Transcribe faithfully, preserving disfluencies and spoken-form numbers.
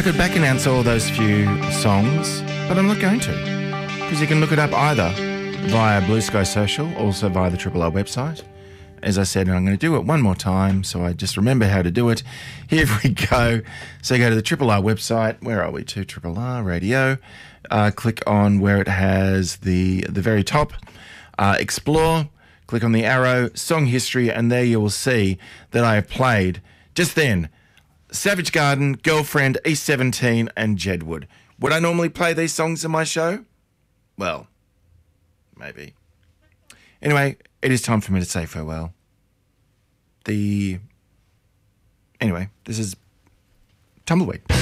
I could back announce all those few songs, but I'm not going to, because you can look it up either via Blue Sky Social, also via the Triple R website. As I said, and I'm going to do it one more time so I just remember how to do it. Here we go. So go to the Triple R website. Where are we to? Triple R Radio. Uh, click on where it has the, the very top. Uh, explore. Click on the arrow, song history, and there you will see that I have played just then Savage Garden, Girlfriend, East seventeen, and Jedward. Would I normally play these songs in my show? Well, maybe. Anyway, it is time for me to say farewell. The... Anyway, this is Tumbleweed.